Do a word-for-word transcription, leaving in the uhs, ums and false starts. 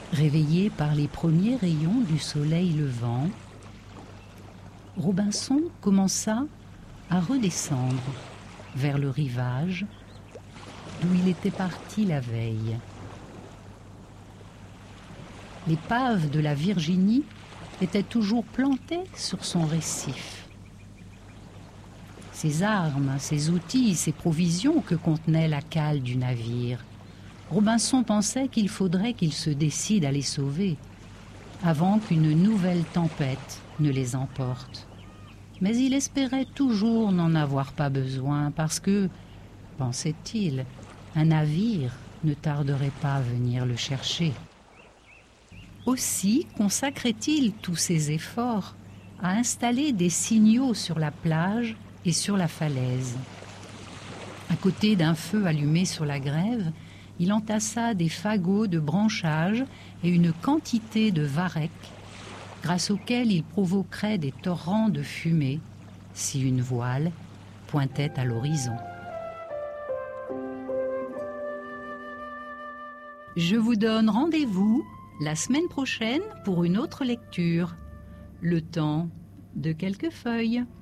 Réveillé par les premiers rayons du soleil levant, Robinson commença à redescendre vers le rivage d'où il était parti la veille. L'épave de la Virginie était toujours plantée sur son récif. Ses armes, ses outils, ses provisions que contenait la cale du navire, Robinson pensait qu'il faudrait qu'il se décide à les sauver avant qu'une nouvelle tempête ne les emporte. Mais il espérait toujours n'en avoir pas besoin parce que, pensait-il, un navire ne tarderait pas à venir le chercher. Aussi consacrait-il tous ses efforts à installer des signaux sur la plage et sur la falaise. À côté d'un feu allumé sur la grève, il entassa des fagots de branchages et une quantité de varechs, grâce auxquels il provoquerait des torrents de fumée si une voile pointait à l'horizon. Je vous donne rendez-vous la semaine prochaine pour une autre lecture, le temps de quelques feuilles.